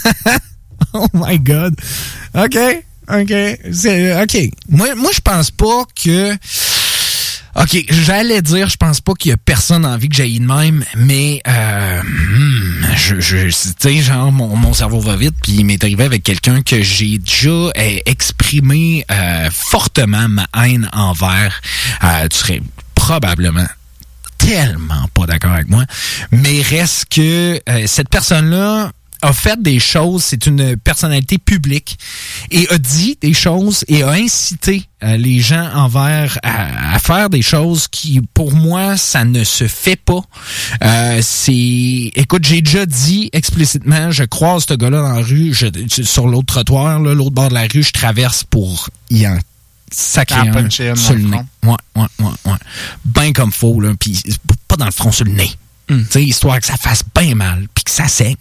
Oh my God. OK. OK. Moi, je pense pas que... OK, j'allais dire, je pense pas qu'il y a personne en vie que j'aille de même, mais tu sais, genre, mon cerveau va vite, puis il m'est arrivé avec quelqu'un que j'ai déjà exprimé fortement ma haine envers. Tu serais probablement tellement pas d'accord avec moi, mais reste que cette personne-là a fait des choses, c'est une personnalité publique et a dit des choses et a incité les gens envers à faire des choses qui, pour moi, ça ne se fait pas. Écoute, j'ai déjà dit explicitement, je croise ce gars-là dans la rue, sur l'autre trottoir, là, l'autre bord de la rue, je traverse pour y en sacré un sur le nez. Ouais. Ben comme faux, là, puis pas dans le front, sur le nez. Tu sais, histoire que ça fasse bien mal puis que ça saigne.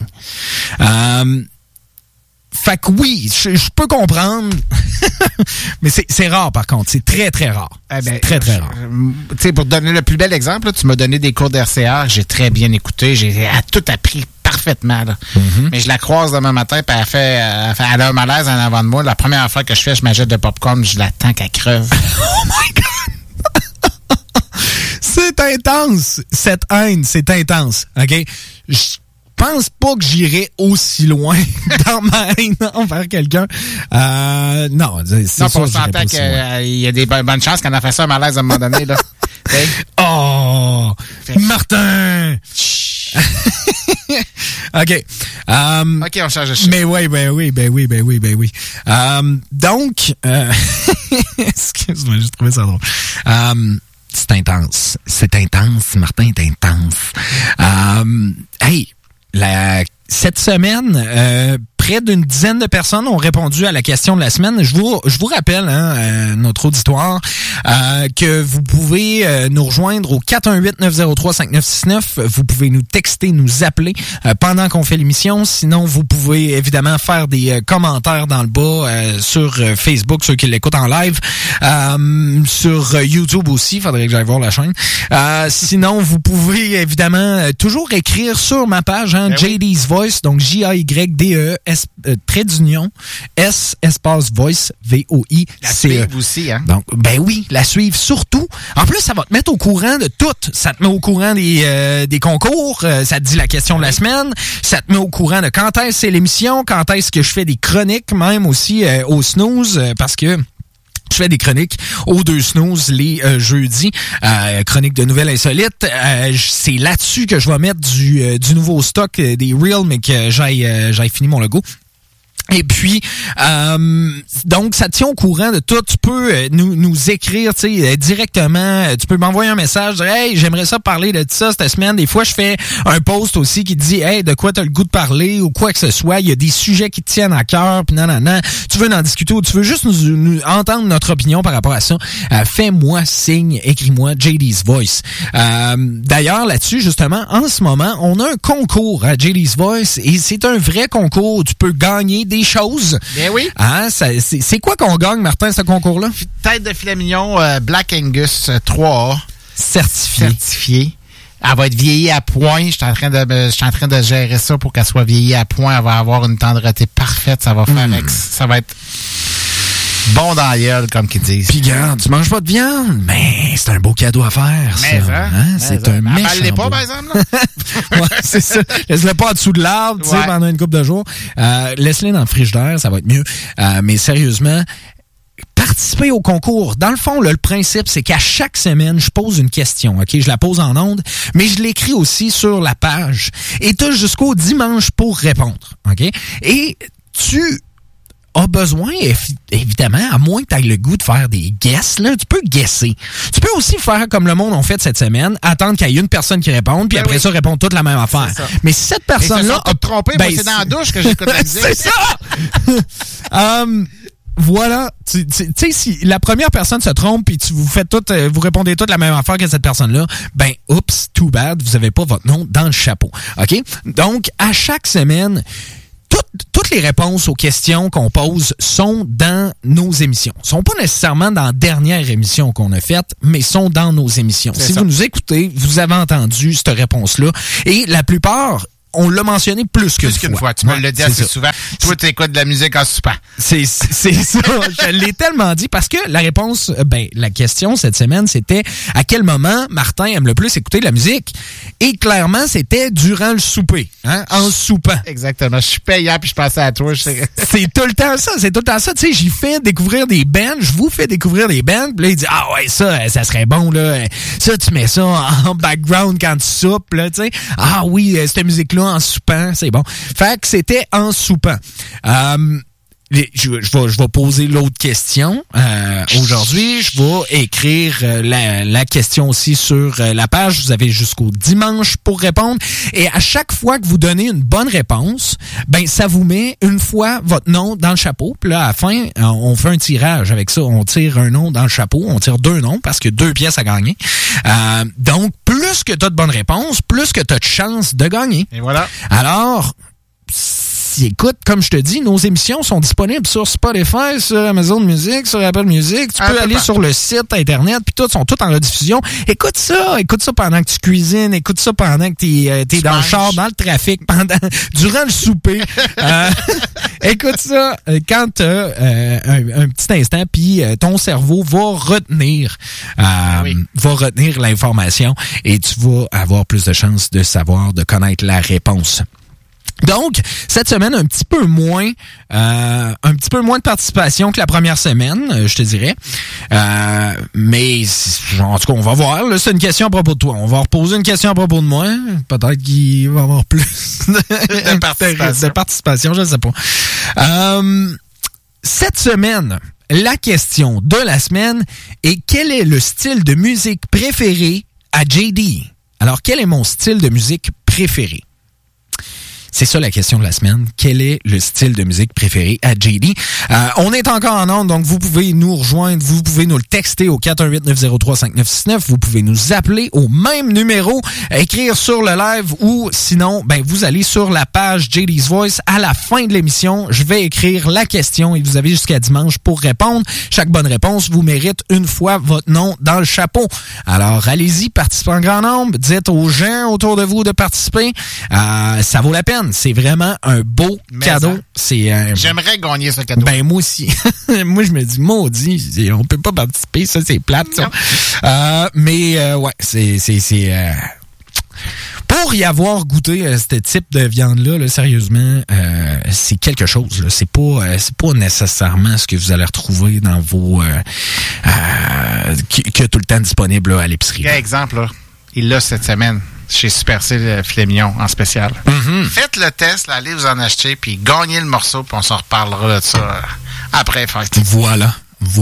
Fait que oui, je peux comprendre, mais c'est rare par contre. C'est très, très rare. C'est très, très rare. Tu sais, pour te donner le plus bel exemple, là, tu m'as donné des cours d'RCR, j'ai très bien écouté, j'ai tout appris parfaitement. Là. Mm-hmm. Mais je la croise demain matin, puis elle a un malaise en avant de moi. La première fois que je fais, je m'achète de popcorn, je l'attends qu'elle creve. Oh my God! C'est intense, cette haine, c'est intense, OK? Je pense pas que j'irai aussi loin dans ma haine envers quelqu'un. Non, c'est sûr. On s'entend qu'il y a des bonnes chances qu'on a fait ça un malaise à un moment donné, là. Oh! Martin! OK. OK, on change de sujet. Mais oui. Donc, excuse-moi, j'ai trouvé ça drôle. C'est intense. Martin est intense. Cette semaine, près d'une dizaine de personnes ont répondu à la question de la semaine. Je vous rappelle, notre auditoire, que vous pouvez nous rejoindre au 418-903-5969. Vous pouvez nous texter, nous appeler pendant qu'on fait l'émission. Sinon, vous pouvez évidemment faire des commentaires dans le bas sur Facebook, ceux qui l'écoutent en live. Sur YouTube aussi, faudrait que j'aille voir la chaîne. Sinon, vous pouvez évidemment toujours écrire sur ma page, JD's Voice, donc JAYDE trait d'union S espace Voice VOICE. La suivre aussi, hein? Donc, ben oui, la suivre surtout. En plus, ça va te mettre au courant de tout. Ça te met au courant des concours, ça te dit la question de la semaine, ça te met au courant de quand est-ce c'est l'émission, quand est-ce que je fais des chroniques même aussi au snooze, parce que je fais des chroniques aux 2 snooze les jeudis, chroniques de nouvelles insolites. C'est là-dessus que je vais mettre du nouveau stock, des Reels, mais que j'aille fini mon logo. Et puis, donc, ça te tient au courant de tout. Tu peux nous écrire, tu sais, directement. Tu peux m'envoyer un message, dire, hey, j'aimerais ça parler de ça cette semaine. Des fois, je fais un post aussi qui dit, hey, de quoi t'as le goût de parler ou quoi que ce soit. Il y a des sujets qui te tiennent à cœur, puis nanana. Tu veux en discuter ou tu veux juste nous entendre notre opinion par rapport à ça. Fais-moi signe, écris-moi JD's Voice. D'ailleurs, là-dessus, justement, en ce moment, on a un concours à JD's Voice et c'est un vrai concours où tu peux gagner des choses. Bien oui. C'est quoi qu'on gagne, Martin, ce concours-là? Tête de filet mignon Black Angus 3A. Certifié. Elle va être vieillie à point. Je suis en train de gérer ça pour qu'elle soit vieillie à point. Elle va avoir une tendreté parfaite. Ça va faire ça va être bon dans la gueule, comme qu'ils disent. Puis regarde, tu manges pas de viande, mais c'est un beau cadeau à faire, ça. C'est un méchant. Avale-les pas, par exemple, là. Ouais, c'est ça. Laisse-le pas en dessous de l'arbre, tu sais, pendant une couple de jours. Laisse-les dans le frigidaire, ça va être mieux. Mais sérieusement, participer au concours. Dans le fond, là, le principe, c'est qu'à chaque semaine, je pose une question, OK? Je la pose en ondes, mais je l'écris aussi sur la page. Et tu as jusqu'au dimanche pour répondre, OK? Et tu a besoin, évidemment, à moins que tu aies le goût de faire des guesses, là, tu peux guesser. Tu peux aussi faire comme le monde ont fait cette semaine, attendre qu'il y ait une personne qui réponde, puis après ça, répondre toute la même affaire. Mais si cette personne-là... a trompé, moi, c'est dans la douche que j'écoute la musique. C'est ça! Voilà, tu sais, si la première personne se trompe puis vous répondez toutes la même affaire que cette personne-là, ben, oups, too bad, vous avez pas votre nom dans le chapeau. OK? Donc, à chaque semaine, toutes les réponses aux questions qu'on pose sont dans nos émissions. Sont pas nécessairement dans la dernière émission qu'on a faite, mais sont dans nos émissions. Si vous nous écoutez, vous avez entendu cette réponse-là. Et la plupart on l'a mentionné plus qu'une fois. Tu me l'as dit assez souvent. Toi, tu écoutes de la musique en soupant. C'est ça. Je l'ai tellement dit parce que la réponse, la question cette semaine, c'était à quel moment Martin aime le plus écouter de la musique? Et clairement, c'était durant le souper, hein, en soupant. Exactement. Je suis payant puis je pensais à toi. C'est tout le temps ça. Tu sais, j'y fais découvrir des bands, je vous fais découvrir des bands. Puis là, il dit, ah ouais, ça serait bon, là. Ça, tu mets ça en background quand tu soupes, là, tu sais. Ah oui, cette musique-là en soupant, c'est bon. Fait que c'était en soupant. Je vais poser l'autre question. Aujourd'hui, je vais écrire la question aussi sur la page. Vous avez jusqu'au dimanche pour répondre. Et à chaque fois que vous donnez une bonne réponse, ça vous met une fois votre nom dans le chapeau. Puis là, à la fin, on fait un tirage avec ça. On tire un nom dans le chapeau. On tire 2 noms parce que 2 pièces à gagner. Donc, plus que tu as de bonnes réponses, plus que tu as de chances de gagner. Et voilà. Alors, écoute, comme je te dis, nos émissions sont disponibles sur Spotify, sur Amazon Music, sur Apple Music. Tu peux aller sur le site Internet, puis tout, sont tous en rediffusion. Écoute ça pendant que tu cuisines, écoute ça pendant que t'es dans le char, dans le trafic, durant le souper. Écoute ça quand t'as un petit instant, puis ton cerveau va retenir l'information et tu vas avoir plus de chances de savoir, de connaître la réponse. Donc, cette semaine, un petit peu moins de participation que la première semaine, je te dirais. Mais, en tout cas, on va voir. Là, c'est une question à propos de toi. On va reposer une question à propos de moi. Peut-être qu'il va y avoir plus de participation, je ne sais pas. Cette semaine, la question de la semaine est quel est le style de musique préféré à JD? Alors, quel est mon style de musique préféré? C'est ça la question de la semaine. Quel est le style de musique préféré à JD? On est encore en ondes, donc vous pouvez nous rejoindre, vous pouvez nous le texter au 418-903-5969, vous pouvez nous appeler au même numéro, écrire sur le live ou sinon, vous allez sur la page JD's Voice. À la fin de l'émission, je vais écrire la question et vous avez jusqu'à dimanche pour répondre. Chaque bonne réponse vous mérite une fois votre nom dans le chapeau. Alors, allez-y, participez en grand nombre, dites aux gens autour de vous de participer. Ça vaut la peine. C'est vraiment un beau cadeau. J'aimerais gagner ce cadeau. Moi aussi. Moi, je me dis, maudit, on peut pas participer, ça, c'est plate, ça. Ouais, c'est pour y avoir goûté ce type de viande-là, là, sérieusement, c'est quelque chose. Là. C'est pas nécessairement ce que vous allez retrouver dans vos... qui est tout le temps disponible là, à l'épicerie. Quel exemple, là? Il l'a cette semaine. Chez Super C, le filet mignon en spécial. Mm-hmm. Faites le test, là, allez vous en acheter, puis gagnez le morceau, puis on s'en reparlera de ça après. Voilà.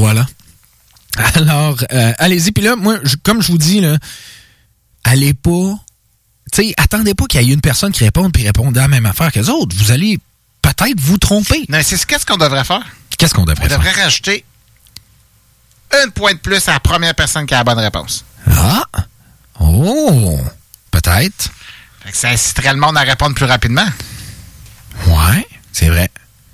Alors, allez-y. Puis là, moi, comme je vous dis, là, allez pas... Tu sais, attendez pas qu'il y ait une personne qui réponde puis répondre à la même affaire que les autres. Vous allez peut-être vous tromper. Non, qu'est-ce qu'on devrait faire? Qu'est-ce qu'on devrait faire? On devrait rajouter 1 point de plus à la première personne qui a la bonne réponse. Ah! Oh! Peut-être. Fait que ça inciterait le monde à répondre plus rapidement. Ouais, c'est vrai.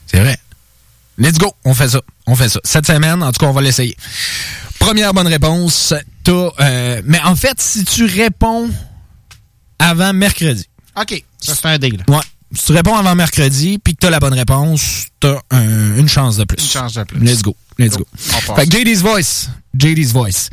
Let's go, on fait ça. Cette semaine, en tout cas, on va l'essayer. Première bonne réponse, mais en fait, si tu réponds avant mercredi. OK, ça c'est un deal. Ouais. Si tu réponds avant mercredi puis que t'as la bonne réponse, t'as une chance de plus. Une chance de plus. Let's go. Fait que JD's Voice.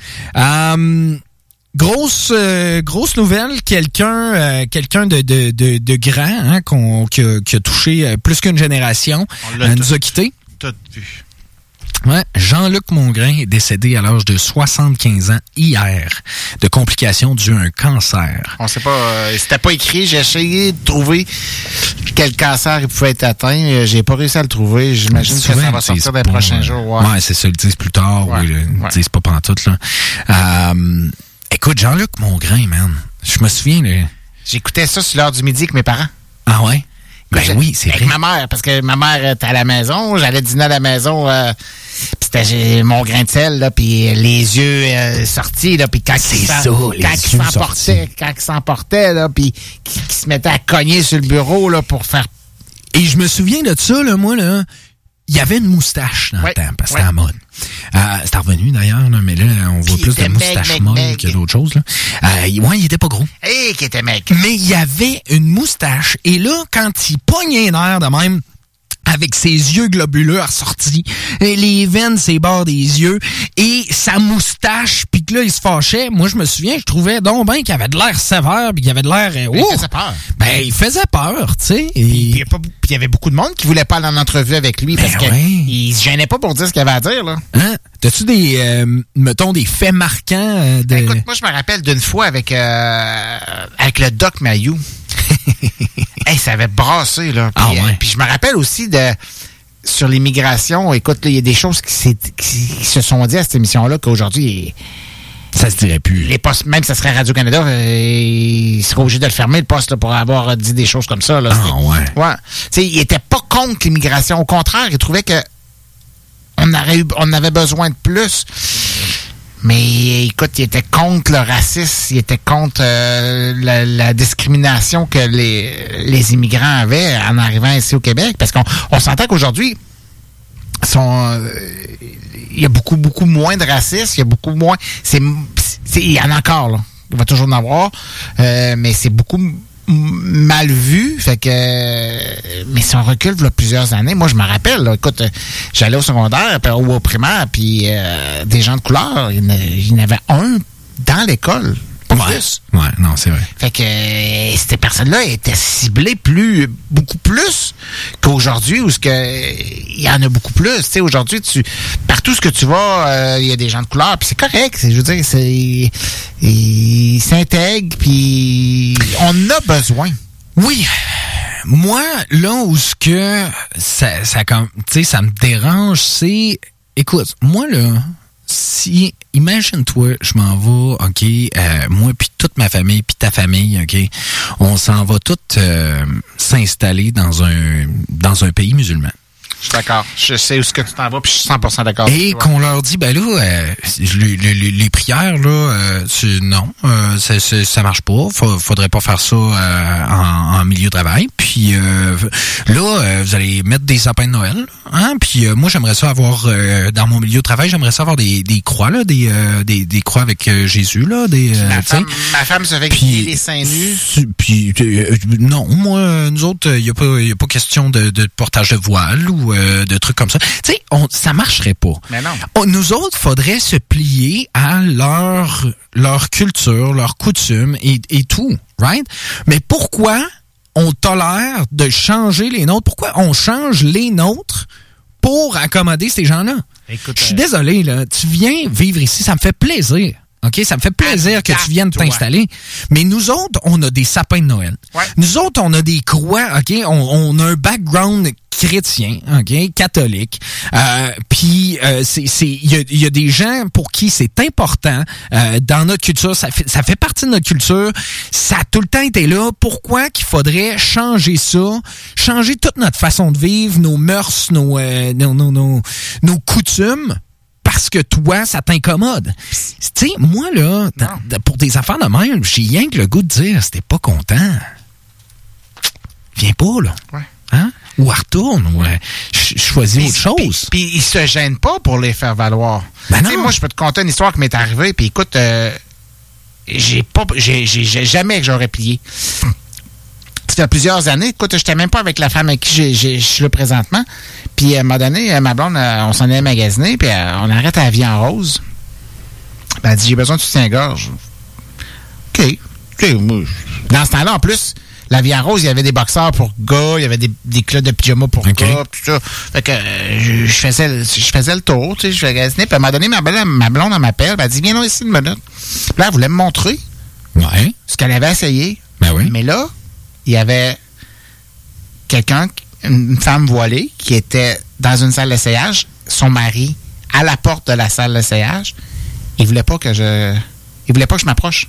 Grosse nouvelle, quelqu'un de grand, hein, qui a touché plus qu'une génération, nous a quittés. Tout vu. Ouais, Jean-Luc Mongrain est décédé à l'âge de 75 ans hier de complications dues à un cancer. On sait pas, c'était pas écrit. J'ai essayé de trouver quel cancer il pouvait être atteint. J'ai pas réussi à le trouver. J'imagine que ça va sortir dans les prochains jours. Ouais, c'est ça, ils le disent plus tard. Ouais, ils le disent pas pantoute, là. Écoute, Jean-Luc Mongrain, man. Je me souviens, là. J'écoutais ça sur l'heure du midi avec mes parents. Ah ouais? Oui, c'est vrai. Avec ma mère, parce que ma mère était à la maison. J'allais dîner à la maison. Puis c'était mon grain de sel, là, puis les yeux sortis, là, puis quand il s'emportait, là, puis qui se mettait à cogner sur le bureau, là, pour faire... Et je me souviens de ça, là, moi, là. il y avait une moustache dans le temps, parce que c'était à la mode. C'est revenu d'ailleurs, là, mais là, on voit plus de moustache molle que d'autres choses. Là. Il était pas gros. Qui était mec. Mais il y avait une moustache. Et là, quand il pognait un air de même, avec ses yeux globuleux ressortis, et les veines, ses bords des yeux, et sa moustache, puis que là, il se fâchait. Moi, je me souviens, je trouvais donc ben qu'il avait de l'air sévère, puis qu'il avait de l'air... Il faisait peur. Ben, il faisait peur, tu sais. Puis il y avait beaucoup de monde qui voulait pas aller en entrevue avec lui, parce qu'il se gênait pas pour dire ce qu'il avait à dire, là. Hein? T'as-tu des faits marquants de... Écoute, moi, je me rappelle d'une fois avec le Doc Mayou. Ça avait brassé, là. Puis je me rappelle aussi sur l'immigration. Écoute, il y a des choses qui se sont dites à cette émission-là qu'aujourd'hui... Ça se dirait plus. Les postes, même ça serait Radio-Canada, il serait obligé de le fermer, le poste, là, pour avoir dit des choses comme ça. Là. Ouais. T'sais, il était pas contre l'immigration. Au contraire, il trouvait que on avait besoin de plus. Mais écoute, il était contre le racisme, il était contre la discrimination que les immigrants avaient en arrivant ici au Québec. Parce qu'on s'entend qu'aujourd'hui, il y a beaucoup, beaucoup moins de racisme, il y a beaucoup moins... il y en a encore, là. Il va toujours en avoir, mais c'est beaucoup mal vu, fait que mais si on recule il y a plusieurs années, moi je me rappelle, là, écoute, j'allais au secondaire ou au primaire, puis des gens de couleur, il y en avait un dans l'école, pas plus. Ouais, non, c'est vrai. Fait que ces personnes-là étaient ciblées beaucoup plus qu'aujourd'hui, où il y en a beaucoup plus. Tu sais, aujourd'hui, partout ce que tu vas, il y a des gens de couleur, puis c'est correct. Je veux dire, ils s'intègrent, puis on a besoin. Oui. Moi, là où ce que ça me dérange, c'est, écoute, moi là, si, imagine-toi, je m'en vais, OK, moi puis toute ma famille puis ta famille, OK, on s'en va toutes s'installer dans un pays musulman. Je suis d'accord. Je sais où est-ce que tu t'en vas, puis je suis 100% d'accord. Et qu'on leur dit, ben là, les prières, là, non, ça marche pas. Faudrait pas faire ça en milieu de travail. Puis là, vous allez mettre des sapins de Noël, hein. Puis moi, j'aimerais ça avoir dans mon milieu de travail, j'aimerais ça avoir des croix là, des croix avec Jésus là, ma femme se fait griller les seins nus. Puis non, moi, nous autres, il y a pas question de portage de voile ou de trucs comme ça. Tu sais, ça marcherait pas. Mais non. Nous autres, faudrait se plier à leur culture, leurs coutumes et tout, right? Mais pourquoi on tolère de changer les nôtres? Pourquoi on change les nôtres pour accommoder ces gens-là? Écoute, je suis désolé, là. Tu viens vivre ici, ça me fait plaisir. OK? Ça me fait plaisir que tu viennes t'installer. Mais nous autres, on a des sapins de Noël. Ouais. Nous autres, on a des croix, OK? On a un background chrétien, OK? Catholique. Puis, il y a des gens pour qui c'est important dans notre culture. Ça fait partie de notre culture. Ça a tout le temps été là. Pourquoi qu'il faudrait changer ça? Changer toute notre façon de vivre, nos mœurs, nos coutumes? Parce que toi, ça t'incommode. Tu sais, moi, là, pour des affaires de même, j'ai rien que le goût de dire, si t'es pas content, viens pas, là. Ouais. Hein? Ou retourne, ou choisis autre chose. Puis ils se gênent pas pour les faire valoir. Ben non. Moi, je peux te conter une histoire qui m'est arrivée, puis écoute, j'ai jamais que j'aurais plié. Il y a plusieurs années, écoute, j'étais même pas avec la femme avec qui je suis là présentement. Puis, à un moment donné, ma blonde, on s'en est magasiner, puis on arrête à la Vie en Rose. Ben, elle dit, j'ai besoin de soutien-gorge. OK. Dans ce temps-là, en plus, la Vie en Rose, il y avait des boxeurs pour gars, il y avait des clubs de pyjama pour gars, tout ça. Fait que je faisais le tour, tu sais, je magasiner. Puis, à un moment donné, ma blonde, elle m'appelle, elle dit, viens là ici une minute. Puis là, elle voulait me montrer ce qu'elle avait essayé. Ben oui. Mais là, il y avait une femme voilée, qui était dans une salle d'essayage, son mari à la porte de la salle d'essayage. Il voulait pas que je m'approche.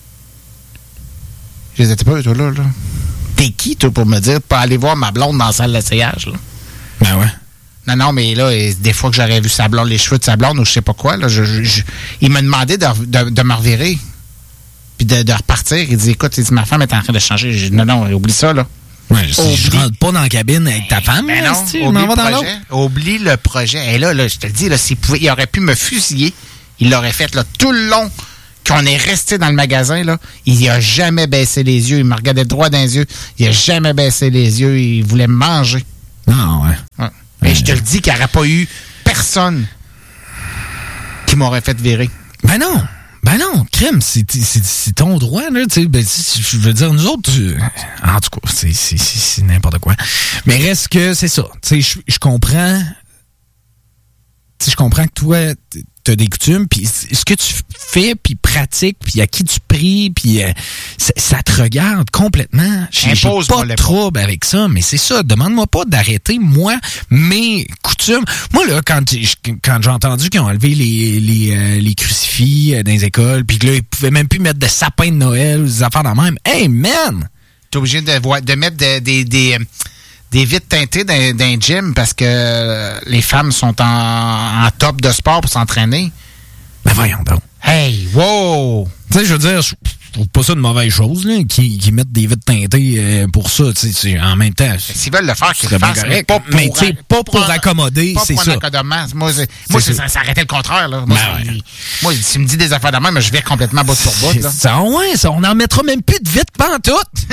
Je disais, t'es pas, toi, là. T'es qui, toi, pour me dire de pas aller voir ma blonde dans la salle d'essayage, là? Ben ouais. Non, mais là, des fois que j'aurais vu sa blonde, les cheveux de sa blonde, ou je sais pas quoi, là, il m'a demandé de me revirer. Puis de repartir. Il dit, écoute, ma femme est en train de changer. J'ai dit, non, oublie ça, là. Ouais, je rentre pas dans la cabine avec ta femme, ben non, je m'en vais dans l'autre. Oublie le projet. Et là, je te le dis, là, il aurait pu me fusiller. Il l'aurait fait là, tout le long qu'on est resté dans le magasin. Là, il a jamais baissé les yeux. Il me regardait droit dans les yeux. Il a jamais baissé les yeux. Il voulait me manger. Ah ouais. Mais je te le dis qu'il n'y aurait pas eu personne qui m'aurait fait virer. Ben non, crème, c'est ton droit, là, tu sais, ben, je veux dire, nous autres, en tout cas, c'est n'importe quoi. Mais reste que, c'est ça, tu sais, je comprends, je comprends que toi, t'as des coutumes, puis ce que tu fais, puis pratique, puis à qui tu pries, puis ça te regarde complètement. J'ai pas de trouble avec ça, mais c'est ça. Demande-moi pas d'arrêter, moi, mes coutumes. Moi, là, quand j'ai entendu qu'ils ont enlevé les crucifix dans les écoles, puis que là, ils pouvaient même plus mettre de sapin de Noël ou des affaires dans le même. Hey, man! T'es obligé de mettre des vitres teintées dans un gym parce que les femmes sont en top de sport pour s'entraîner. Ben voyons donc. Hey, wow! Tu sais, je veux dire, je trouve pas ça une mauvaise chose, là, qui mettent des vitres teintées pour ça, tu sais, en même temps. S'ils veulent le faire, qu'ils le fassent, mais tu sais, pas pour accommoder, c'est ça. Pas pour un accommodement. Moi, ça arrêtait le contraire, là. Moi, si tu me dis des affaires de même, je vais complètement bout pour bout, là. Ça, ouais, ça, on n'en mettra même plus de vitres pantoute.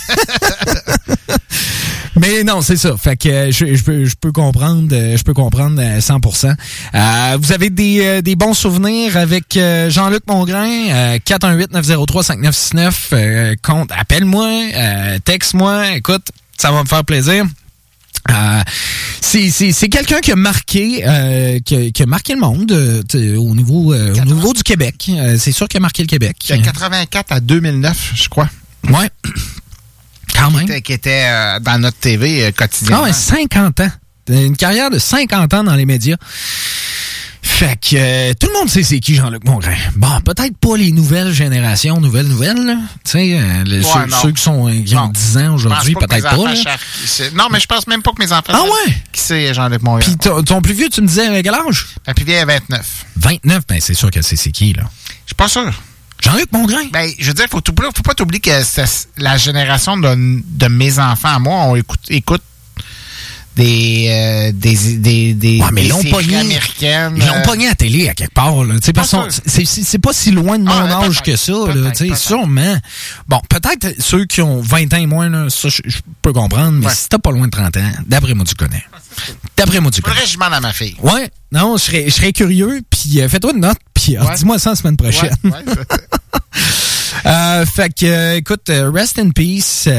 Mais non, c'est ça. Fait que je peux comprendre 100%. Vous avez des bons souvenirs avec Jean-Luc Mongrain, 418-903-5969. Compte, appelle-moi, texte-moi. Écoute, ça va me faire plaisir. C'est quelqu'un qui a marqué le monde au niveau du Québec. C'est sûr qu'il a marqué le Québec. De 84 à 2009, je crois. Ouais. Quand même. Qui était dans notre TV quotidiennement. Ah ouais, 50 ans. Une carrière de 50 ans dans les médias. Fait que tout le monde sait c'est qui Jean-Luc Mongrain. Bon, peut-être pas les nouvelles générations, nouvelles, là. Tu sais, ceux qui ont 10 ans aujourd'hui, peut-être pas. Non, mais je pense même pas que mes enfants qui c'est Jean-Luc Mongrain. Puis ton plus vieux, tu me disais à quel âge? Le plus vieux est 29. 29? Ben c'est sûr que c'est qui, là. Je suis pas sûr. Jean-Luc Mongrain? Ben, je veux dire, faut pas t'oublier que la génération de mes enfants à moi, on écoute des mais séries américaines. Ils l'ont pogné à la télé à quelque part, là. C'est pas si loin de mon âge que ça, là. Sûrement. Bon, peut-être ceux qui ont 20 ans et moins, là, ça, je peux comprendre, mais si t'as pas loin de 30 ans, d'après moi, tu connais. Faudrait que je demande à ma fille. Ouais. Non, je serais curieux, puis fais-toi une note, puis dis-moi ça la semaine prochaine. Fait que, écoute, rest in peace,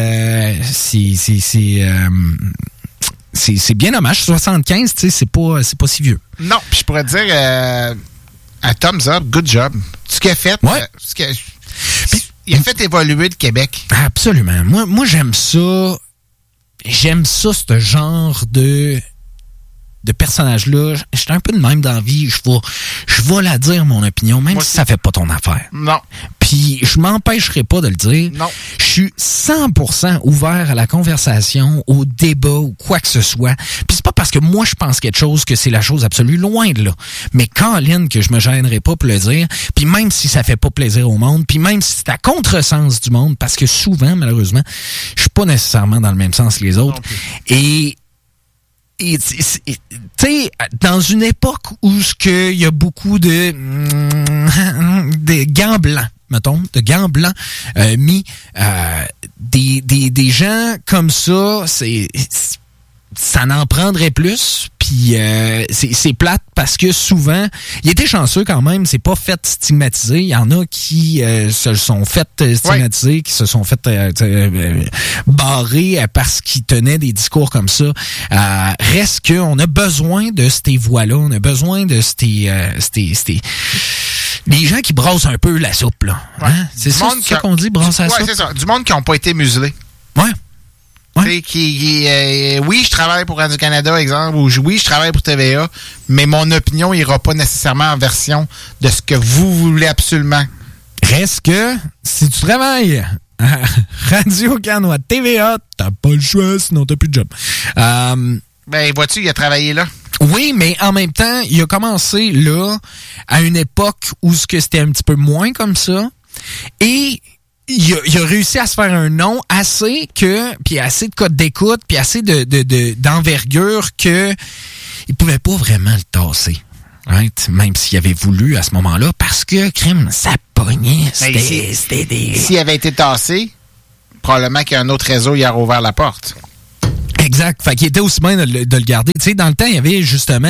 c'est bien dommage. 75, tu sais, c'est pas si vieux. Non, puis je pourrais te dire un thumbs up, good job. Ce qu'il a fait, il a fait évoluer le Québec. Absolument. Moi j'aime ça. J'aime ça, ce genre de personnage-là. J'étais un peu de même dans la vie. Je vais la dire, mon opinion, même si ça fait pas ton affaire. Non. Puis je m'empêcherai pas de le dire. Non. Je suis 100% ouvert à la conversation, au débat ou quoi que ce soit. Puis c'est pas parce que moi je pense quelque chose que c'est la chose absolue, loin de là. Mais Caroline, que je me gênerai pas pour le dire. Puis même si ça fait pas plaisir au monde, puis même si c'est à contresens du monde, parce que souvent, malheureusement, je suis pas nécessairement dans le même sens que les autres. Et tu sais, dans une époque où il y a beaucoup de gants blancs, mettons, de gants blancs mis, des gens comme ça, ça n'en prendrait plus. Puis c'est plate parce que souvent, il était chanceux quand même, c'est pas fait stigmatiser. Il y en a qui se sont fait stigmatiser, qui se sont fait barrer parce qu'ils tenaient des discours comme ça. Reste qu'on a besoin de ces voix-là, on a besoin de les gens qui brassent un peu la soupe, là. Ouais. Hein? C'est ça qu'on dit, brasser la soupe? Oui, c'est ça. Du monde qui n'ont pas été muselés. Ouais. Oui, je travaille pour Radio-Canada, exemple, ou oui, je travaille pour TVA, mais mon opinion n'ira pas nécessairement en version de ce que vous voulez absolument. Reste que, si tu travailles à Radio-Canada, TVA, t'as pas le choix, sinon t'as plus de job. Ben, vois-tu, il a travaillé là. Oui, mais en même temps, il a commencé là, à une époque où c'était un petit peu moins comme ça, et il a réussi à se faire un nom puis assez de codes d'écoute, puis assez d'envergure que il pouvait pas vraiment le tasser. Right? Même s'il avait voulu à ce moment-là, parce que, crime, ça pognait. C'était des... S'il avait été tassé, probablement qu'un autre réseau y a rouvert la porte. Exact. Fait qu'il était aussi bien de le garder. Tu sais, dans le temps, il y avait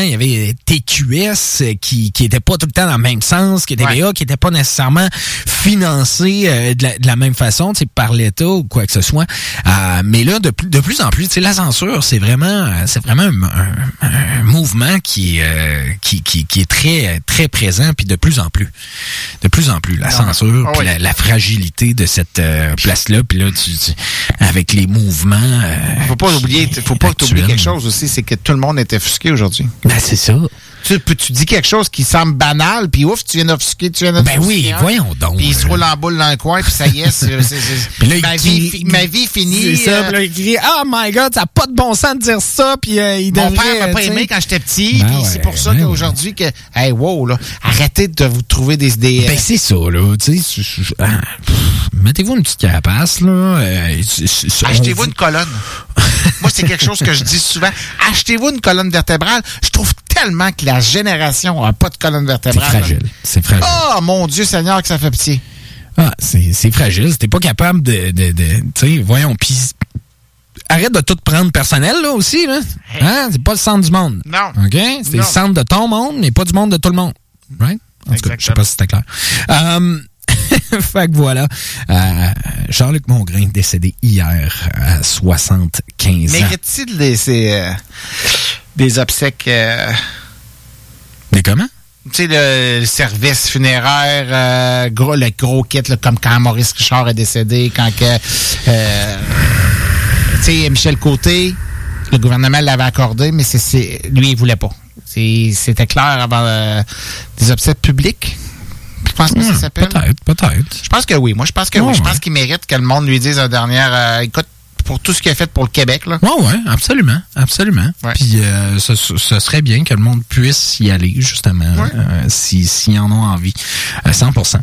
TQS qui était pas tout le temps dans le même sens que TVA, qui était pas nécessairement financé de la même façon, tu sais, par l'État ou quoi que ce soit. Mais là, de plus en plus, tu sais, la censure, c'est vraiment un mouvement qui est très très présent, puis de plus en plus, la censure, puis la fragilité de cette place-là, puis là, avec les mouvements. Faut pas oublier. Faut pas t'oublier quelque chose aussi, c'est que tout le monde est offusqué aujourd'hui. Ben, c'est ça. Tu dis quelque chose qui semble banal, puis ouf, tu viens d'offusquer. Ben oui, voyons donc. Puis il se roule en boule dans le coin, puis ça y est, ma vie finie. C'est ça, puis là, il crie « Oh my God, ça n'a pas de bon sens de dire ça! » Puis mon père m'a pas aimé quand j'étais petit, puis c'est pour ça qu'aujourd'hui, hey, wow, là, arrêtez de vous trouver des idées... Ben c'est ça, là, tu sais, mettez-vous une petite carapace, là. Achetez-vous une colonne. Moi, c'est quelque chose que je dis souvent. Achetez-vous une colonne vertébrale. Je trouve tellement que la génération n'a pas de colonne vertébrale. C'est fragile. Oh, mon Dieu Seigneur, que ça fait pitié. Ah, c'est fragile. T'es pas capable de tu sais, voyons, pis arrête de tout prendre personnel, là, aussi, là. Hein? C'est pas le centre du monde. Non. OK? C'est le centre de ton monde, mais pas du monde de tout le monde. Right? En tout cas, je sais pas si c'était clair. Fait que voilà. Jean-Luc Mongrain, décédé hier à 75 ans. Mérite-t-il des obsèques... Des comment? Tu sais, le service funéraire, le gros kit, là, comme quand Maurice Richard est décédé, quand que... tu sais, Michel Côté, le gouvernement l'avait accordé, mais lui, il voulait pas. C'était clair avant des obsèques publiques. Je pense que ça s'appelle. Peut-être. Je pense que oui. Moi, je pense que oui. Je pense qu'il mérite que le monde lui dise un dernier écoute, pour tout ce qu'il a fait pour le Québec, là. Oui, absolument. Ouais. Puis ce serait bien que le monde puisse y aller, justement, s'ils en ont envie. 100%.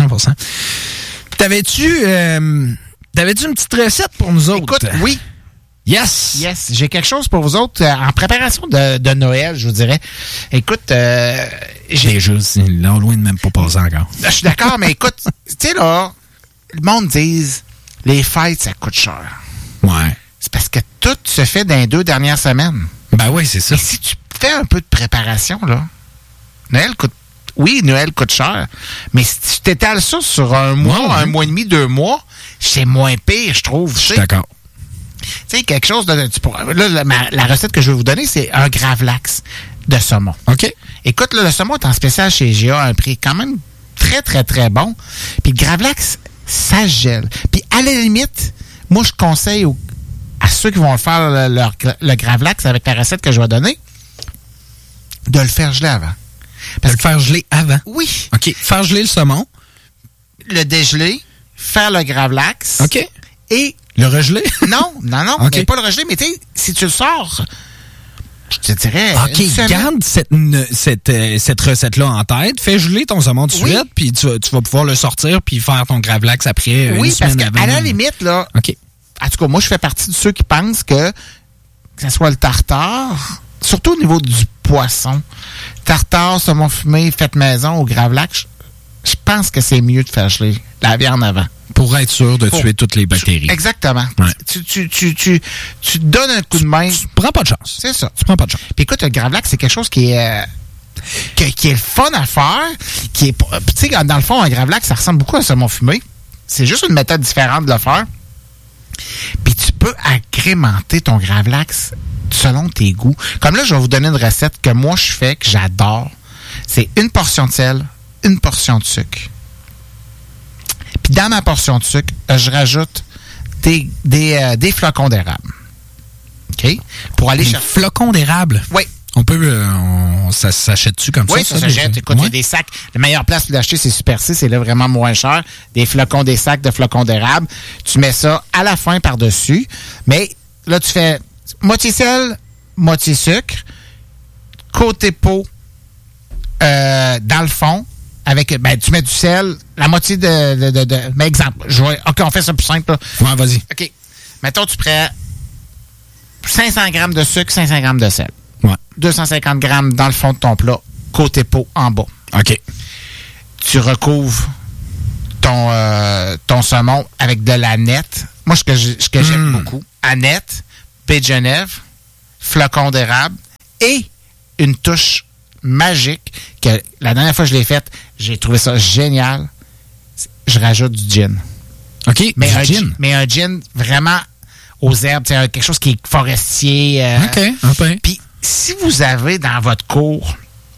T'avais-tu une petite recette pour nous autres? Écoute, oui. Yes. J'ai quelque chose pour vous autres en préparation de Noël, je vous dirais. Écoute, déjà, c'est l'Halloween même pas passé encore. Je suis d'accord, mais écoute, tu sais là, le monde dise les fêtes, ça coûte cher. Ouais. C'est parce que tout se fait dans les 2 dernières semaines. Ben oui, c'est ça. Et si tu fais un peu de préparation, là, Noël coûte cher, mais si tu t'étales ça sur un mois, un mois et demi, 2 mois, c'est moins pire, je trouve. Je suis d'accord. Tu sais, quelque chose de... la recette que je vais vous donner, c'est un gravlax de saumon. OK. Écoute, là, le saumon est en spécial chez IGA à un prix quand même très, très, très bon. Puis le gravlax, ça gèle. Puis à la limite, moi, je conseille à ceux qui vont faire le gravlax avec la recette que je vais donner, de le faire geler avant. De le faire geler avant? Oui. OK. Faire geler le saumon. Le dégeler, faire le gravlax. OK. Et... Le regeler? Non. Okay. Mais pas le regeler, mais tu sais, si tu le sors, je te dirais... OK, garde cette recette-là en tête. Fais geler ton saumon tout de suite, puis tu vas pouvoir le sortir puis faire ton gravlax après. Oui, parce qu'à la limite, là... OK. En tout cas, moi, je fais partie de ceux qui pensent que ce soit le tartare, surtout au niveau du poisson, tartare, saumon fumé, fait maison au gravlax, je pense que c'est mieux de faire geler la viande avant. Pour être sûr de tuer toutes les bactéries. Exactement. Ouais. Tu donnes un coup de main. Tu prends pas de chance. C'est ça. Tu prends pas de chance. Puis écoute, le gravlax, c'est quelque chose qui est le fun à faire. Tu sais, dans le fond, un gravlax, ça ressemble beaucoup à un saumon fumé. C'est juste une méthode différente de le faire. Puis tu peux agrémenter ton gravlax selon tes goûts. Comme là, je vais vous donner une recette que moi, je fais, que j'adore. C'est 1 portion de sel, 1 portion de sucre. Puis dans ma portion de sucre, je rajoute des flocons d'érable. OK? Pour aller chercher... Flocons d'érable? Oui. On peut... ça s'achète-tu comme ça? Oui, ça s'achète. Écoute, il y a des sacs. La meilleure place pour l'acheter, c'est Super C. C'est là vraiment moins cher. Des sacs de flocons d'érable. Tu mets ça à la fin par-dessus. Mais là, tu fais moitié sel, moitié sucre. Côté pot, dans le fond, avec, tu mets du sel, la moitié mais exemple, OK, on fait ça plus simple, là. Ouais, vas-y. OK. Mettons, tu prends 500 grammes de sucre, 500 grammes de sel. Ouais. 250 grammes dans le fond de ton plat, côté pot, en bas. OK. Tu recouvres ton saumon avec de l'aneth. Moi, ce que j'aime beaucoup, aneth, baie de Genève, flocons d'érable et une touche magique que la dernière fois que je l'ai faite, j'ai trouvé ça génial. Je rajoute du gin. OK, mais un gin vraiment aux herbes, quelque chose qui est forestier. OK. Puis, si vous avez dans votre cour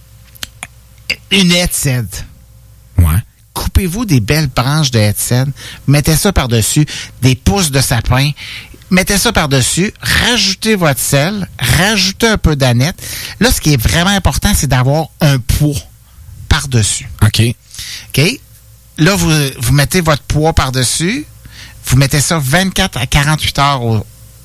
une headset, ouais. Coupez-vous des belles branches de headset, mettez ça par-dessus, des pousses de sapin, mettez ça par-dessus, rajoutez votre sel, rajoutez un peu d'aneth. Là, ce qui est vraiment important, c'est d'avoir un poids par-dessus. OK. OK? Là, vous mettez votre poids par-dessus, vous mettez ça 24 à 48 heures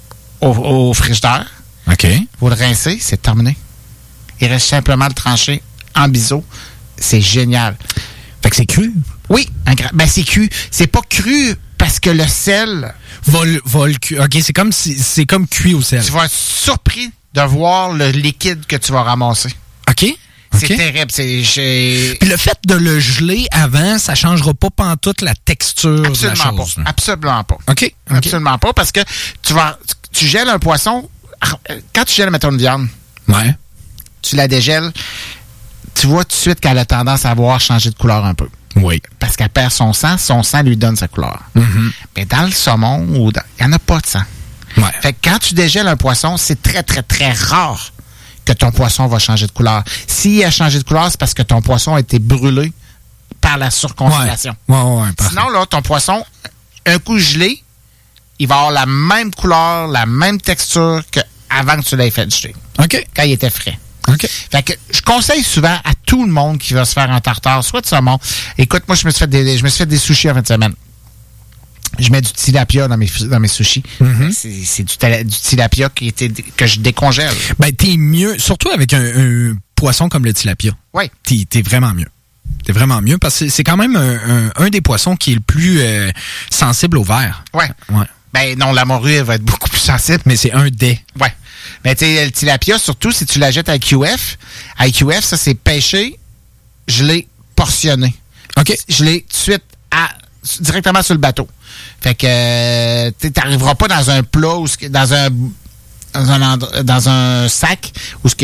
au frigidaire. OK. Vous le rincez, c'est terminé. Il reste simplement le trancher en biseau. C'est génial. Fait que c'est cru? Oui. C'est cru. C'est pas cru parce que le sel... va le cuire. OK, c'est comme cuit au sel. Tu vas être surpris de voir le liquide que tu vas ramasser. OK. C'est terrible. Puis le fait de le geler avant, ça changera pas pantoute la texture de la chose. Absolument pas. OK. Absolument pas, parce que tu gèles un poisson. Quand tu gèles, mettons, une viande, ouais. Tu la dégèles, tu vois tout de suite qu'elle a tendance à avoir changé de couleur un peu. Oui. Parce qu'elle perd son sang lui donne sa couleur. Mm-hmm. Mais dans le saumon, il n'y en a pas de sang. Ouais. Fait que quand tu dégèles un poisson, c'est très, très, très rare que ton poisson va changer de couleur. S'il a changé de couleur, c'est parce que ton poisson a été brûlé par la surcongélation. Ouais, sinon, là, ton poisson, un coup gelé, il va avoir la même couleur, la même texture qu'avant que tu l'aies fait geler. OK. Quand il était frais. OK. Fait que je conseille souvent à tout le monde qui va se faire un tartare, soit de saumon. Écoute, moi, je me suis fait des sushis en fin de semaine. Je mets du tilapia dans mes sushis. Mm-hmm. C'est du tilapia que je décongèle. T'es mieux, surtout avec un poisson comme le tilapia. Oui. T'es vraiment mieux. T'es vraiment mieux parce que c'est quand même un des poissons qui est le plus sensible au verre. Ouais. Non, la morue, elle va être beaucoup plus sensible. Mais c'est un des. Ouais. Mais tu sais, le tilapia, surtout si tu la jettes à IQF, ça, c'est pêché, gelé, portionné. OK. Gelé tout de suite directement sur le bateau. Fait que tu n'arriveras pas dans un plat ou dans un sac où il y a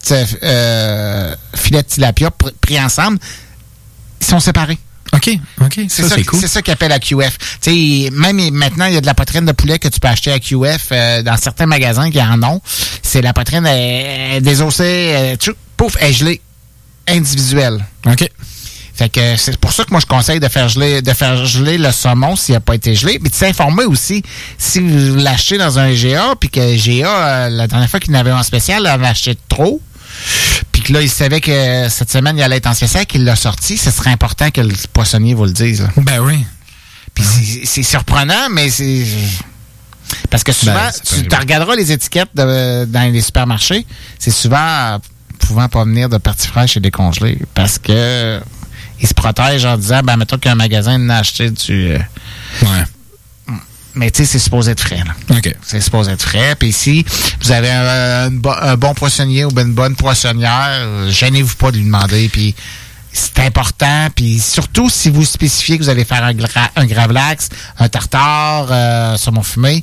3-4 filets de tilapia pris ensemble. Ils sont séparés. OK. C'est cool. C'est ça qu'ils appellent à QF. Même maintenant, il y a de la poitrine de poulet que tu peux acheter à QF dans certains magasins qui en ont. C'est la poitrine désossée, pouf, elle est gelée, individuelle. OK. Fait que c'est pour ça que moi je conseille de faire geler le saumon s'il n'a pas été gelé. Mais de s'informer aussi si vous l'achetez dans un GA, puis que GA, la dernière fois qu'il en avait un spécial, il avait acheté trop. Puis que là, il savait que cette semaine, il allait être en spécial, qu'il l'a sorti. Ce serait important que le poissonnier vous le dise. Là. Ben oui. Puis c'est surprenant, mais c'est... Parce que souvent, tu regarderas les étiquettes dans les supermarchés, c'est souvent pouvant pas venir de partie fraîche et décongelée. Parce que ils se protègent en disant, mettons qu'un magasin en a acheté du... Ouais. Mais tu sais, c'est supposé être frais. Là. OK. C'est supposé être frais. Puis si vous avez un bon poissonnier ou une bonne poissonnière, gênez-vous pas de lui demander. Puis c'est important. Puis surtout, si vous spécifiez que vous allez faire un gravlax, un tartare, saumon fumé,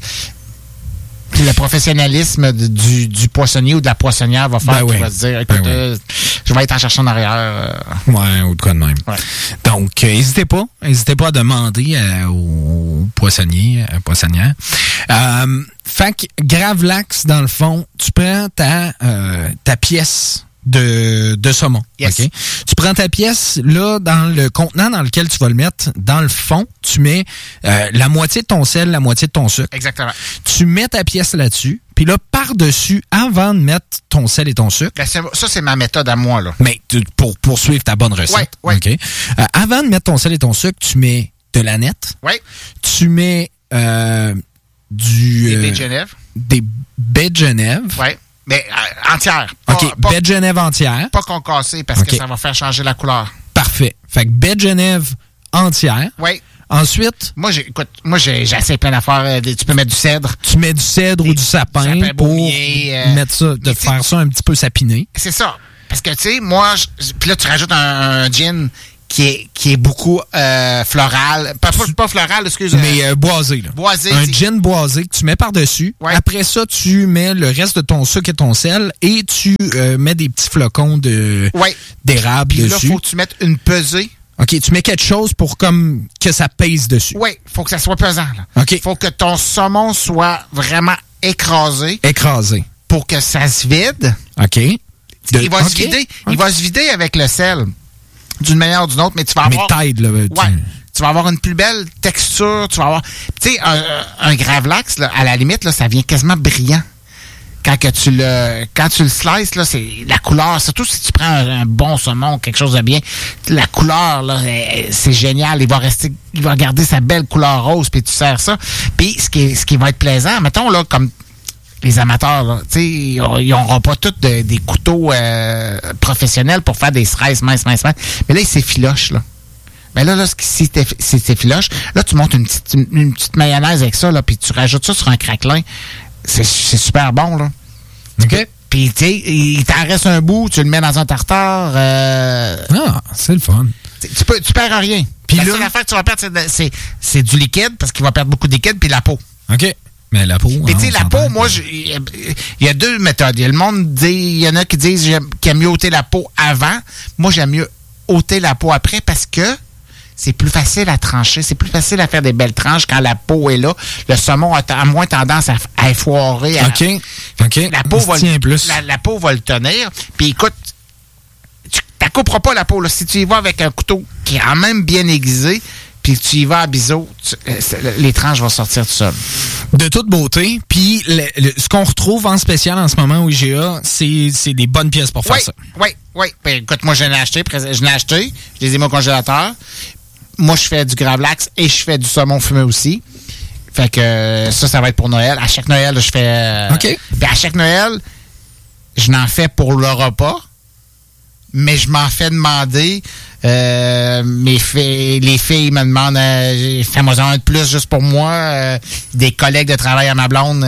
le professionnalisme du poissonnier ou de la poissonnière va faire qu'il va se dire, écoute, je vais être en cherchant en arrière. Ouais, ou de quoi de même. Ouais. Donc, n'hésitez pas à demander aux poissonniers, poissonnières. Fait que Gravlax, dans le fond, tu prends ta pièce de saumon. Yes. Okay? Tu prends ta pièce, là, dans le contenant dans lequel tu vas le mettre, dans le fond, tu mets la moitié de ton sel, la moitié de ton sucre. Exactement. Tu mets ta pièce là-dessus, puis là, par-dessus, avant de mettre ton sel et ton sucre... Ça, c'est ma méthode à moi, là. Mais pour poursuivre ta bonne recette. Ouais. Okay? Avant de mettre ton sel et ton sucre, tu mets de l'aneth. Oui. Tu mets des baies de Genève. Des baies de Genève. Oui. Mais entière. OK, baie de Genève entière. Pas concassée parce que ça va faire changer la couleur. Parfait. Fait que baie de Genève entière. Oui. Ensuite... Moi, j'ai assez plein d'affaires. Tu peux mettre du cèdre. Tu mets du cèdre ou du sapin pour mettre ça, faire ça un petit peu sapiné. C'est ça. Parce que, tu sais, moi, puis là, tu rajoutes un gin qui est beaucoup floral. Pas floral, excuse-moi. Mais boisé, là. Boisé. Un gin boisé que tu mets par-dessus. Ouais. Après ça, tu mets le reste de ton sucre et ton sel et tu mets des petits flocons d'érable dessus. Puis là, faut que tu mettes une pesée. OK, tu mets quelque chose pour comme que ça pèse dessus. Oui, faut que ça soit pesant. Là. OK. Faut que ton saumon soit vraiment écrasé. Écrasé. Pour que ça se vide. OK. Il va se vider. Il va se vider avec le sel. D'une manière ou d'une autre, mais tu vas avoir... Mais t'aides, là. Tu vas avoir une plus belle texture. Tu vas avoir... Tu sais, un Gravlax, là, à la limite, là, ça vient quasiment brillant. Quand tu le slices, là, c'est la couleur, surtout si tu prends un bon saumon, quelque chose de bien, la couleur, là, c'est génial. Il va garder sa belle couleur rose, puis tu sers ça. Puis ce qui va être plaisant, mettons, là, comme les amateurs, là, tu sais, ils n'auront pas tous des couteaux professionnels pour faire des slices minces. Mais là, ils s'effilochent, là. Mais là, si c'est filoche, là, tu montes une petite mayonnaise avec ça, là, puis tu rajoutes ça sur un craquelin. C'est super bon, là. OK. Puis, tu sais, il t'en reste un bout, tu le mets dans un tartare. C'est le fun. Tu perds rien. Puis la seule affaire que tu vas perdre, c'est du liquide, parce qu'il va perdre beaucoup de liquide, puis la peau. OK. Mais la peau... Mais tu sais, la peau, moi, il y a deux méthodes. Il y en a qui disent qu'il aime mieux ôter la peau avant. Moi, j'aime mieux ôter la peau après, parce que c'est plus facile à trancher. C'est plus facile à faire des belles tranches quand la peau est là. Le saumon a moins tendance à effoirer. OK. La peau la peau va le tenir. Puis écoute, tu ne couperas pas la peau. Là. Si tu y vas avec un couteau qui est quand même bien aiguisé, puis tu y vas à biseau, les tranches vont sortir tout seul. De toute beauté. Puis ce qu'on retrouve en spécial en ce moment au IGA, c'est des bonnes pièces pour faire ça. Oui. Ben, écoute, moi, je l'ai acheté. Je les ai mis au congélateur. Moi, je fais du Gravlax et je fais du saumon fumé aussi. Fait que ça va être pour Noël. À chaque Noël, je fais... OK. Puis à chaque Noël, je n'en fais pour le repas, mais je m'en fais demander. Les filles me demandent fais-moi un de plus juste pour moi. Des collègues de travail à ma blonde...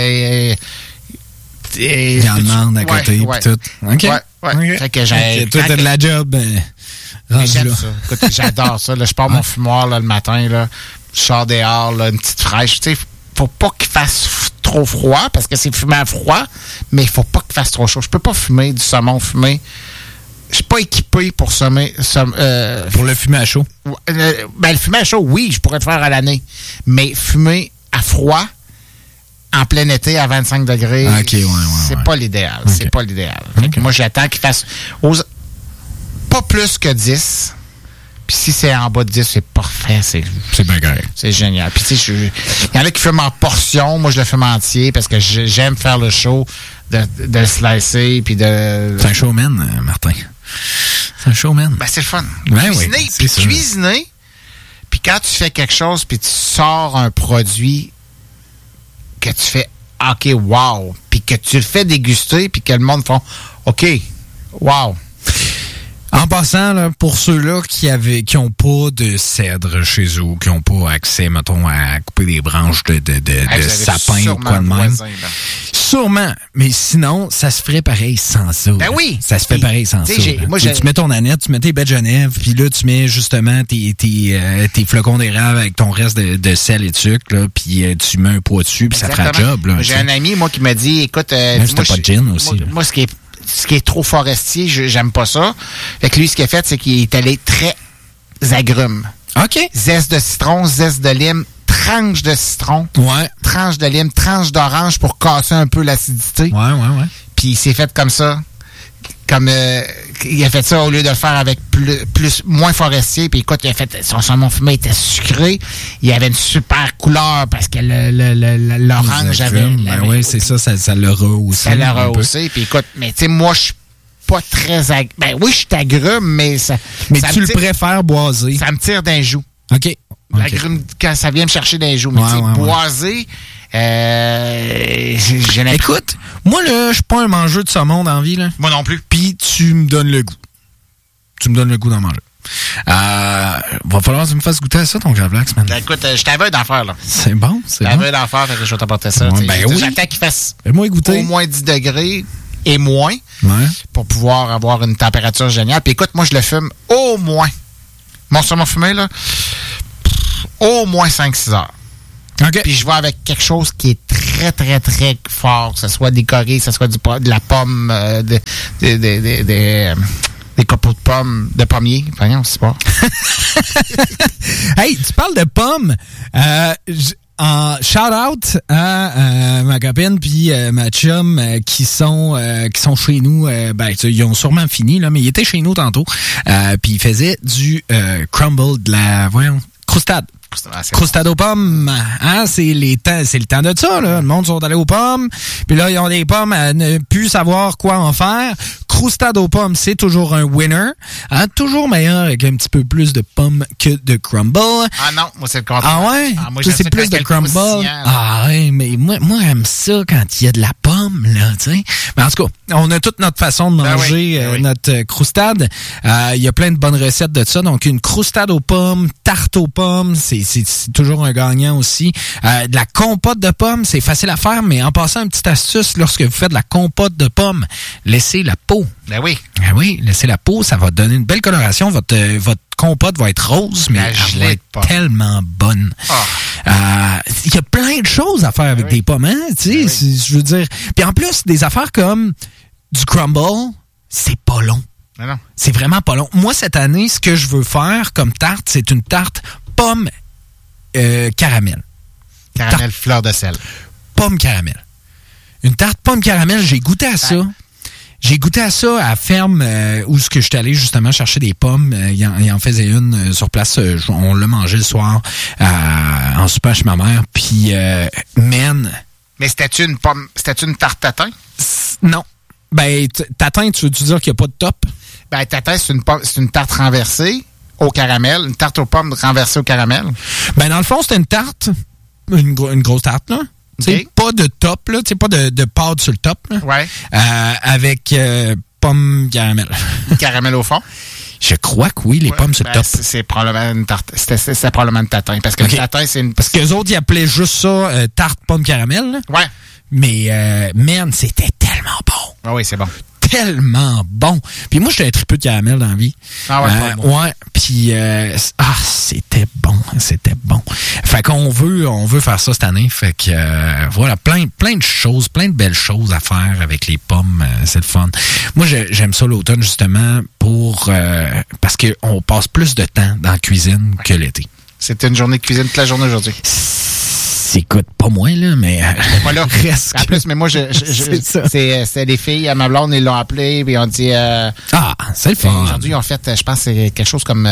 Ils en demandent à côté et tout. OK. Ouais. Fait que j'ai... Toi, t'as de la job... J'aime ça. Écoute, j'adore ça. Là, je pars mon fumoir là, le matin. Là, je sors dehors, là, une petite fraîche. Tu sais, faut pas qu'il fasse trop froid parce que c'est fumé à froid, mais il faut pas qu'il fasse trop chaud. Je peux pas fumer du saumon fumé. Je suis pas équipé pour fumer. Pour le fumer à chaud? Le fumer à chaud, oui, je pourrais le faire à l'année. Mais fumer à froid, en plein été, à 25 degrés, c'est pas l'idéal. Okay. C'est pas l'idéal. Okay. Moi, j'attends qu'il fasse... pas plus que 10. Puis si c'est en bas de 10, c'est parfait. C'est bien grave. C'est génial. Puis tu sais, il y en a qui fument en portions. Moi, je le fume entier parce que j'aime faire le show de le slicer. Puis de... C'est un showman, Martin. C'est un showman. Ben, c'est le fun. Ben Cuisiner. Puis quand tu fais quelque chose, puis tu sors un produit que tu fais OK, wow. Puis que tu le fais déguster, puis que le monde font OK, wow. En passant, là, pour ceux-là qui ont pas de cèdre chez eux, qui ont pas accès, mettons, à couper des branches de sapin ou quoi de même. Sûrement. Mais sinon, ça se ferait pareil sans ça. Ben oui. Ça se fait pareil sans ça. Tu mets ton Annette, tu mets tes baies de Genève, puis là, tu mets justement tes flocons d'érable avec ton reste de sel et de sucre, là, puis tu mets un poids dessus, puis ça fera le job. Là, j'ai un ami, moi, qui m'a dit, écoute... Même si t'as pas de gin aussi. Moi, ce qui est trop forestier, j'aime pas ça. Fait que lui, ce qu'il a fait, c'est qu'il est allé très agrumes. OK. Zeste de citron, zeste de lime, tranche de citron. Ouais. Tranche de lime, tranche d'orange pour casser un peu l'acidité. Ouais. Puis il s'est fait comme ça. Il a fait ça au lieu de le faire avec moins forestier. Puis écoute, son saumon fumé était sucré. Il avait une super couleur parce que l'orange avait... oui, c'est ça l'a rehaussé. Ça l'a rehaussé. Puis écoute, mais tu sais, moi, je suis pas très... Ben oui, je suis agrume, mais ça... Mais tu le préfères boisé. Ça me tire d'un joue. OK. L'agrume, quand ça vient me chercher d'un joue. Mais tu sais, boisé... Écoute, moi, là, je suis pas un mangeur de saumon dans la vie, là. Moi non plus. Puis tu me donnes le goût. Tu me donnes le goût d'en manger. Va falloir que tu me fasses goûter à ça, ton Gravlax, man. Ben, écoute, je t'avais d'en faire, là. C'est bon, c'est bon. Je t'avais d'en faire, fait que je vais t'apporter ça. Ouais, ben oui. J'attends qu'il fasse Fais-moi goûter. au moins 10 degrés et moins pour pouvoir avoir une température géniale. Puis écoute, moi, je le fume au moins. Mon saumon fumé, là, au moins 5-6 heures. OK. Puis je vais avec quelque chose qui est très, très, très fort, que ce soit décoré, que ce soit de la pomme, des copeaux de pommes, de pommiers. Voyons, c'est pas. Hey, tu parles de pommes. En shout-out à ma copine puis ma chum qui sont chez nous. Ils ont sûrement fini, là, mais ils étaient chez nous tantôt. Puis ils faisaient du crumble, de la... Voyons, croustade. Croustade aux pommes, hein, c'est le temps de ça, là. Le monde sont allés aux pommes, puis là, ils ont des pommes à ne plus savoir quoi en faire. Croustade aux pommes, c'est toujours un winner. Hein, toujours meilleur avec un petit peu plus de pommes que de crumble. Ah non, moi, c'est le contraire. Ah ouais? Moi, c'est plus de crumble. Ah ouais, mais moi, j'aime ça quand il y a de la pomme, là, tu sais. Mais en tout cas, on a toute notre façon de manger notre croustade. Il y a plein de bonnes recettes de ça. Donc, une croustade aux pommes, tarte aux pommes, c'est toujours un gagnant aussi. De la compote de pommes, c'est facile à faire, mais en passant une petite astuce, lorsque vous faites de la compote de pommes, laissez la peau. Ben oui. Ben oui, laissez la peau, ça va donner une belle coloration. Votre compote va être rose, mais elle va être tellement bonne. Il y a plein de choses à faire avec des pommes, hein? Tu sais, je veux dire. Puis en plus, des affaires comme du crumble, c'est pas long. Ben non. C'est vraiment pas long. Moi, cette année, ce que je veux faire comme tarte, c'est une tarte pomme caramel. Caramel fleur de sel. Pomme caramel. Une tarte pomme caramel, j'ai goûté à ça. J'ai goûté à ça à la ferme où je suis allé justement chercher des pommes. Il en faisait une sur place. On l'a mangé le soir en souper chez ma mère. Puis, man... Mais c'était-tu une tarte tatin? Non. Ben, tatin, tu veux-tu dire qu'il n'y a pas de top? Ben, tatin, c'est une tarte renversée au caramel. Une tarte aux pommes renversée au caramel. Ben, dans le fond, c'était une tarte. Une grosse tarte, là. Okay. Pas de top, là, pas de pâte sur le top. Là, ouais. Avec pomme caramel. Caramel au fond? Je crois que oui, les pommes sur le top. C'est probablement une tarte. C'était probablement une tatin. Parce que le tatin, c'est une. Parce qu'eux autres, ils appelaient juste ça tarte pomme caramel. Là. Ouais. Mais, man, c'était tellement bon. Ah oui, c'est bon. Tellement bon. Puis moi, j'étais un tripeux de caramel dans la vie. Ah ouais, bon. Ouais. Puis c'était bon, c'était bon. Fait qu'on veut faire ça cette année. Fait que voilà, plein de choses, plein de belles choses à faire avec les pommes. C'est le fun. Moi, j'aime ça l'automne justement parce que on passe plus de temps dans la cuisine que l'été. C'était une journée de cuisine toute la journée aujourd'hui. Écoute, pas moi, là, mais voilà. Presque. En plus, mais moi, c'est les filles à ma blonde, ils l'ont appelé, puis ils ont dit... c'est le fun. Aujourd'hui, ils ont fait, je pense, c'est quelque chose comme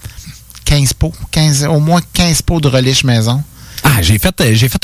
15 pots, au moins 15 pots de relish maison. J'ai fait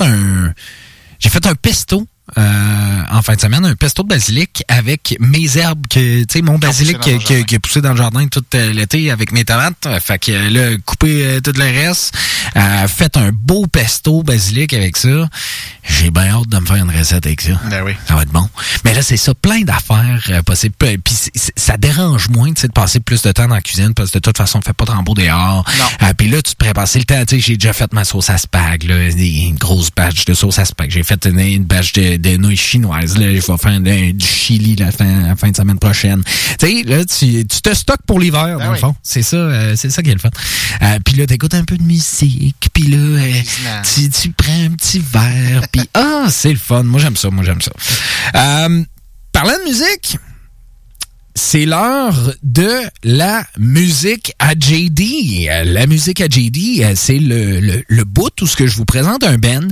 un pesto en fin de semaine, un pesto de basilic avec mes herbes, tu sais, mon basilic qui a poussé dans le jardin tout l'été avec mes tomates. Fait que là, coupé tout le reste, fait un beau pesto basilic avec ça. J'ai bien hâte de me faire une recette avec ça. Ben oui. Ça va être bon. Mais là, c'est ça, plein d'affaires possibles. Puis ça dérange moins, tu sais, de passer plus de temps dans la cuisine parce que de toute façon, on fait pas trop beau dehors. Puis là, tu te prépares le temps. Tu sais, j'ai déjà fait ma sauce à spag, là, une grosse batch de sauce à spag. J'ai fait une batch de nouilles chinoises. Là, je vais faire du chili la fin de semaine prochaine. Tu sais, là, tu te stockes pour l'hiver, dans le fond. C'est ça qui est le fun. Puis là, t'écoutes un peu de musique. Puis là, tu prends un petit verre. Puis c'est le fun. Moi, j'aime ça. Parlant de musique, c'est l'heure de la musique à JD. La musique à JD, c'est le bout où ce que je vous présente un band.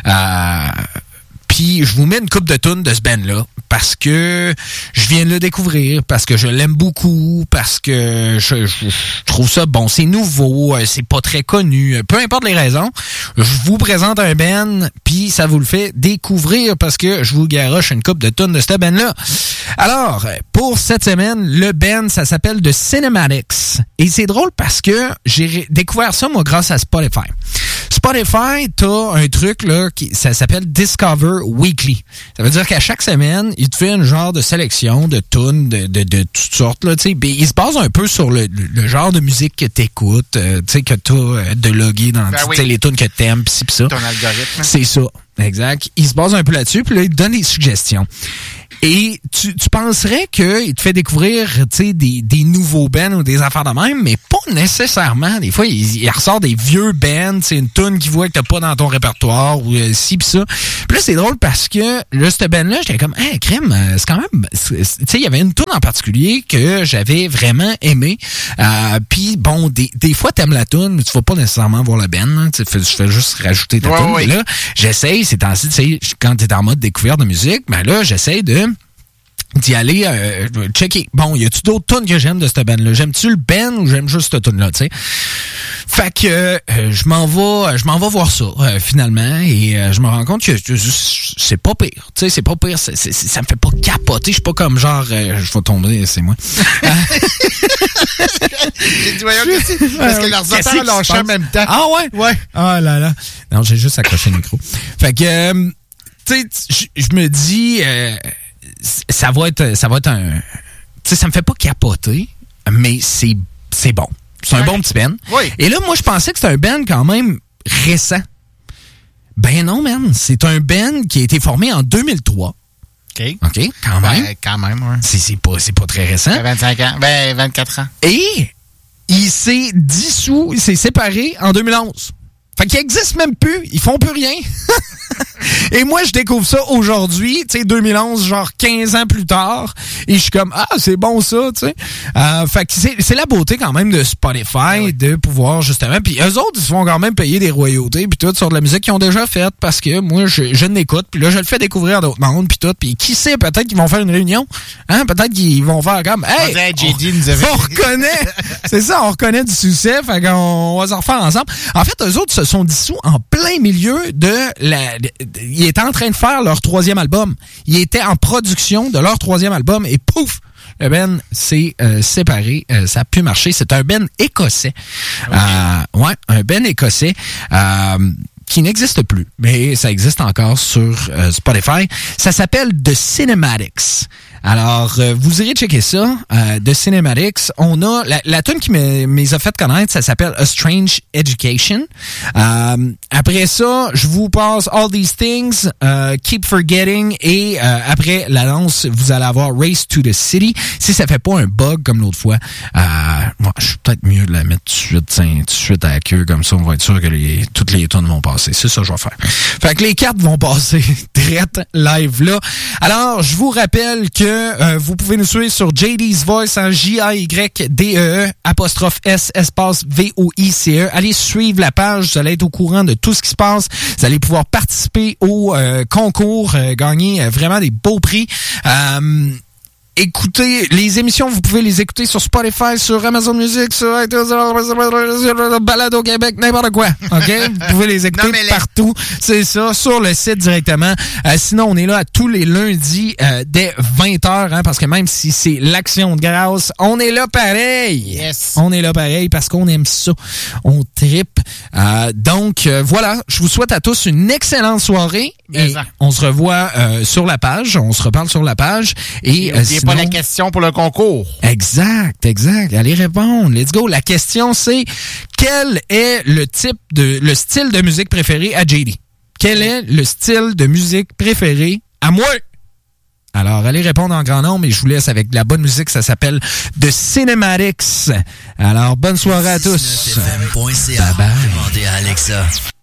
Puis je vous mets une coupe de tunes de ce band-là parce que je viens de le découvrir, parce que je l'aime beaucoup, parce que je trouve ça bon. C'est nouveau, c'est pas très connu. Peu importe les raisons, je vous présente un band, puis ça vous le fait découvrir parce que je vous garoche une coupe de tunes de ce band-là. Alors, pour cette semaine, le band, ça s'appelle The Cinematics. Et c'est drôle parce que j'ai découvert ça, moi, grâce à Spotify. Spotify, t'as un truc là ça s'appelle Discover Weekly. Ça veut dire qu'à chaque semaine, il te fait un genre de sélection de tunes de toutes sortes là, tu sais. Il se base un peu sur le genre de musique que t'écoutes, tu sais, que t'as de loguer dans les tunes que t'aimes, pis ci pis ça. Ton algorithme. C'est ça, exact. Il se base un peu là-dessus, puis là il te donne des suggestions. Et tu penserais qu'il te fait découvrir, tu sais, des nouveaux bands ou des affaires de même, mais pas nécessairement. Des fois, il ressort des vieux bands, c'est une tune qu'il voit que t'as pas dans ton répertoire ou ci pis ça. Puis là, c'est drôle parce que là, cette band-là, j'étais comme, hey, crème, c'est quand même, tu sais, il y avait une tune en particulier que j'avais vraiment aimé. Puis bon, des fois, t'aimes la tune, mais tu vas pas nécessairement voir la band. Tu fais juste rajouter ta tune. Et là, j'essaye, c'est ainsi, tu sais, quand t'es en mode découverte de musique, ben là, j'essaye d'y aller checker. Bon, y a-tu d'autres tunes que j'aime de cette band-là? J'aime-tu le band ou j'aime juste cette tune-là, tu sais? Fait que je m'en vais voir ça finalement et je me rends compte que c'est pas pire. Tu sais, c'est pas pire. Ça me fait pas capoter. Je suis pas comme genre je vais tomber, c'est moi. Parce que leurs auteurs lâchent en même temps. Ah ouais? Ouais. Ah là là. Non, j'ai juste accroché le micro. Fait que tu sais, je me dis ça va être un... Tu sais, ça me fait pas capoter, mais c'est bon. C'est un bon petit band. Oui. Et là, moi, je pensais que c'était un band quand même récent. Ben non, man. C'est un band qui a été formé en 2003. OK, quand même. Quand même, ouais. C'est pas très récent. 25 ans. 24 ans. Et il s'est dissous, il s'est séparé en 2011. Fait qu'ils existent même plus, ils font plus rien. Et moi, je découvre ça aujourd'hui, tu sais, 2011, genre 15 ans plus tard, et je suis comme, ah, c'est bon ça, tu sais. Fait que c'est la beauté quand même de Spotify, de pouvoir justement, puis eux autres, ils se font quand même payer des royautés, puis tout, sur de la musique qu'ils ont déjà faite, parce que moi, je l'écoute, puis là, je le fais découvrir à d'autres mondes, puis tout, puis qui sait, peut-être qu'ils vont faire une réunion, hein, peut-être qu'ils vont faire comme, hey, on reconnaît, c'est ça, on reconnaît du succès, fait qu'on va s'en refaire ensemble. En fait, eux autres se sont dissous en plein milieu ils étaient en train de faire leur 3e album. Ils étaient en production de leur 3e album et pouf! Le band s'est séparé. Ça a pu marcher. C'est un band écossais. Okay. Un band écossais qui n'existe plus, mais ça existe encore sur Spotify. Ça s'appelle The Cinematics. Alors, vous irez checker ça. The Cinematics. On a la tune qui me a fait connaître, ça s'appelle A Strange Education. Après ça, je vous passe All These Things, Keep Forgetting, et après l'annonce, vous allez avoir Race to the City. Si ça fait pas un bug comme l'autre fois, moi, je suis peut-être mieux de la mettre tout de suite à la queue, comme ça, on va être sûr que toutes les tunes vont passer. C'est ça que je vais faire. Fait que les 4 vont passer direct live là. Alors, je vous rappelle que vous pouvez nous suivre sur JD's Voice en JAYDEE '(S espace VOICE. Allez suivre la page, vous allez être au courant de tout ce qui se passe. Vous allez pouvoir participer au concours, gagner vraiment des beaux prix. Écoutez les émissions, vous pouvez les écouter sur Spotify, sur Amazon Music, sur Balado Québec, n'importe quoi. OK? Vous pouvez les écouter partout. C'est ça, sur le site directement. Sinon, on est là à tous les lundis dès 20h, hein, parce que même si c'est l'Action de grâce, on est là pareil. Yes. On est là pareil parce qu'on aime ça. On trippe. Donc, voilà. Je vous souhaite à tous une excellente soirée. Et on se revoit sur la page. On se reparle sur la page. Et pas la question pour le concours. Exact. Allez répondre. Let's go. La question, c'est quel est le style de musique préféré à JD? Quel est le style de musique préféré à moi? Alors, allez répondre en grand nombre et je vous laisse avec de la bonne musique. Ça s'appelle The Cinematics. Alors, bonne soirée à tous. Bye bye. Demandez à Alexa.